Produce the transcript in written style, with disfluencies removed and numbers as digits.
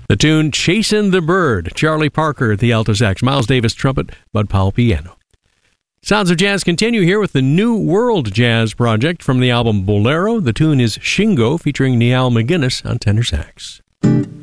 The tune Chasing the Bird, Charlie Parker at the alto sax, Miles Davis trumpet, Bud Powell piano. Sounds of Jazz continue here with the New World Jazz Project from the album Bolero. The tune is Shingo featuring Niall McGuinness on tenor sax.